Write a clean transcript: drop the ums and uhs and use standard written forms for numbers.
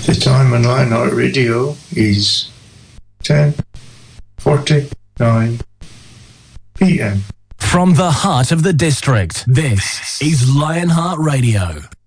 The time on Lionheart Radio is 10:49 p.m. From the heart of the district, this is Lionheart Radio.